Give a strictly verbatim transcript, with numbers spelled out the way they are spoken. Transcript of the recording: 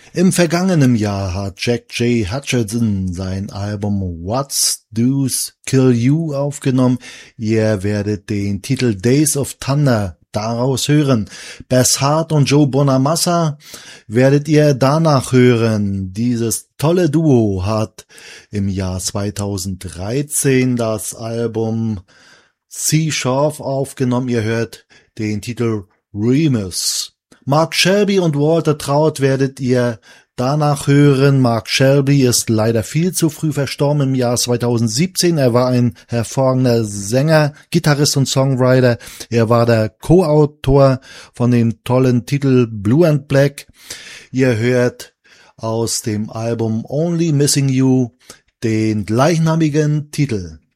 Im vergangenen Jahr hat Jack J. Hutcherson sein Album What's Do's Kill You aufgenommen. Ihr werdet den Titel Days of Thunder daraus hören. Bess Hart und Joe Bonamassa werdet ihr danach hören. Dieses tolle Duo hat im Jahr zweitausenddreizehn das Album Sea Shore aufgenommen. Ihr hört den Titel Remus. Mark Shelby und Walter Trout werdet ihr danach hören. Mark Shelby ist leider viel zu früh verstorben im Jahr zweitausendsiebzehn. Er war ein hervorragender Sänger, Gitarrist und Songwriter. Er war der Co-Autor von dem tollen Titel Blue and Black. Ihr hört aus dem Album Only Missing You den gleichnamigen Titel.